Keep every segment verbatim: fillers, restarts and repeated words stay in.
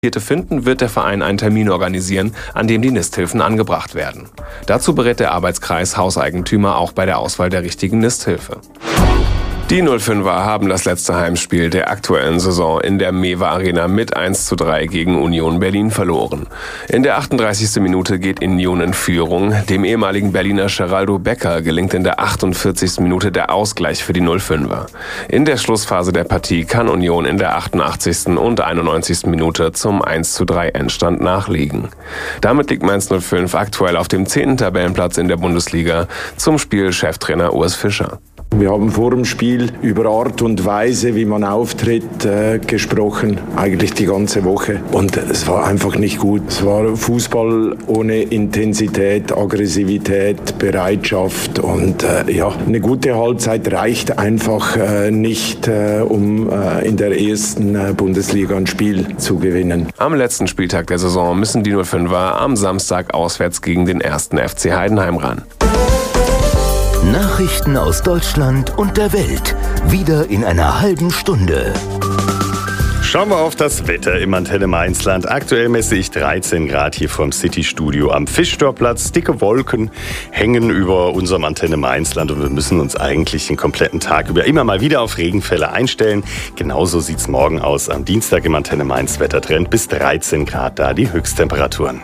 finden, wird der Verein einen Termin organisieren, an dem die Nisthilfen angebracht werden. Dazu berät der Arbeitskreis Hauseigentümer auch bei der Auswahl der richtigen Nisthilfe. Die null fünfer haben das letzte Heimspiel der aktuellen Saison in der Mewa Arena mit eins zu drei gegen Union Berlin verloren. In der achtunddreißigsten Minute geht Union in Führung. Dem ehemaligen Berliner Geraldo Becker gelingt in der achtundvierzigsten Minute der Ausgleich für die null fünfer. In der Schlussphase der Partie kann Union in der achtundachtzigsten und einundneunzigsten Minute zum eins zu drei Endstand nachlegen. Damit liegt Mainz null fünf aktuell auf dem zehnten Tabellenplatz in der Bundesliga. Zum Spiel Cheftrainer Urs Fischer. Wir haben vor dem Spiel über Art und Weise, wie man auftritt, äh, gesprochen, eigentlich die ganze Woche. Und es war einfach nicht gut. Es war Fußball ohne Intensität, Aggressivität, Bereitschaft. Und äh, ja, eine gute Halbzeit reicht einfach äh, nicht, äh, um äh, in der ersten äh, Bundesliga ein Spiel zu gewinnen. Am letzten Spieltag der Saison müssen die null fünfer am Samstag auswärts gegen den ersten F C Heidenheim ran. Nachrichten aus Deutschland und der Welt. Wieder in einer halben Stunde. Schauen wir auf das Wetter im Antenne Mainzland. Aktuell messe ich dreizehn Grad hier vom City-Studio am Fischtorplatz. Dicke Wolken hängen über unserem Antenne Mainzland und wir müssen uns eigentlich den kompletten Tag über immer mal wieder auf Regenfälle einstellen. Genauso sieht es morgen aus am Dienstag im Antenne Mainz Wettertrend. Bis dreizehn Grad da die Höchsttemperaturen.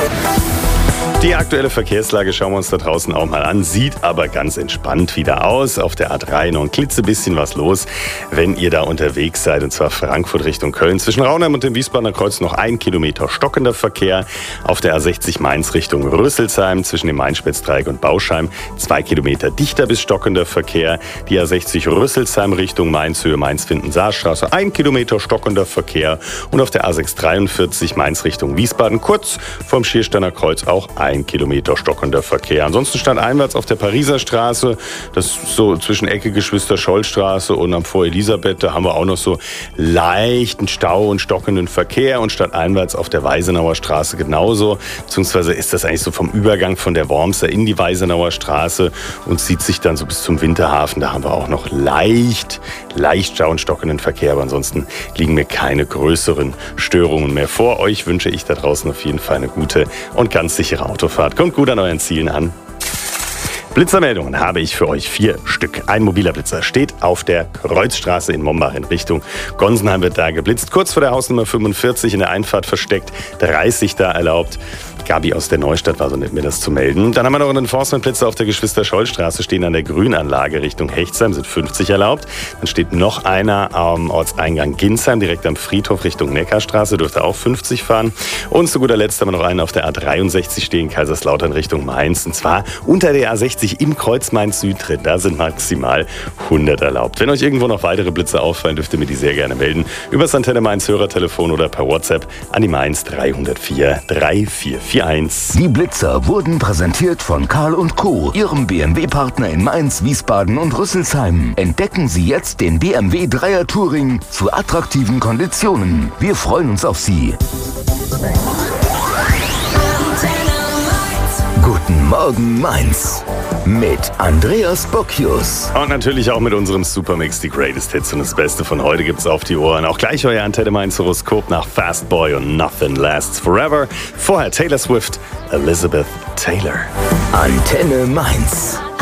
Die aktuelle Verkehrslage schauen wir uns da draußen auch mal an, sieht aber ganz entspannt wieder aus. Auf der A drei noch ein klitzebisschen was los, wenn ihr da unterwegs seid, und zwar Frankfurt Richtung Köln. Zwischen Raunheim und dem Wiesbadener Kreuz noch ein Kilometer stockender Verkehr. Auf der A sechzig Mainz Richtung Rüsselsheim zwischen dem Main-Spitz-Dreieck und Bauschheim zwei Kilometer dichter bis stockender Verkehr. Die A sechzig Rüsselsheim Richtung Mainz, Höhe Mainz-Finden-Saarstraße ein Kilometer stockender Verkehr. Und auf der A sechs dreiundvierzig Mainz Richtung Wiesbaden kurz vom Schiersteiner Kreuz auch ein Ein Kilometer stockender Verkehr. Ansonsten stand einwärts auf der Pariser Straße, das ist so zwischen Ecke Geschwister-Scholl-Straße und am Vor Elisabeth, da haben wir auch noch so leichten Stau und stockenden Verkehr, und statt einwärts auf der Weisenauer Straße genauso, beziehungsweise ist das eigentlich so vom Übergang von der Wormser in die Weisenauer Straße und zieht sich dann so bis zum Winterhafen, da haben wir auch noch leicht, leicht Stau und stockenden Verkehr, aber ansonsten liegen mir keine größeren Störungen mehr vor. Euch wünsche ich da draußen auf jeden Fall eine gute und ganz sichere Autofahrt. Kommt gut an euren Zielen an. Blitzermeldungen habe ich für euch vier Stück. Ein mobiler Blitzer steht auf der Kreuzstraße in Mombach in Richtung Gonsenheim, wird da geblitzt. Kurz vor der Hausnummer fünfundvierzig in der Einfahrt versteckt, dreißig da erlaubt. Gabi aus der Neustadt war so nett, mir das zu melden. Dann haben wir noch einen Enforcement-Blitzer auf der Geschwister-Scholl-Straße stehen an der Grünanlage Richtung Hechtsheim, sind fünfzig erlaubt. Dann steht noch einer am Ortseingang Ginsheim, direkt am Friedhof Richtung Neckarstraße, dürfte auch fünfzig fahren. Und zu guter Letzt haben wir noch einen auf der A dreiundsechzig stehen, Kaiserslautern Richtung Mainz. Und zwar unter der A sechzig im Kreuz Mainz-Süd drin. Da sind maximal hundert erlaubt. Wenn euch irgendwo noch weitere Blitze auffallen, dürft ihr mir die sehr gerne melden. Über das Antenne Mainz Hörertelefon oder per WhatsApp an die Mainz dreihundertvier drei vier vier eins. Die Blitzer wurden präsentiert von Karl und Co., Ihrem B M W-Partner in Mainz, Wiesbaden und Rüsselsheim. Entdecken Sie jetzt den B M W Dreier Touring zu attraktiven Konditionen. Wir freuen uns auf Sie. Guten Morgen Mainz mit Andreas Bocchius. Und natürlich auch mit unserem Supermix, die Greatest Hits, und das Beste von heute gibt's auf die Ohren. Auch gleich euer Antenne Mainz Horoskop nach Fast Boy und Nothing Lasts Forever. Vorher Taylor Swift, Elizabeth Taylor. Antenne Mainz.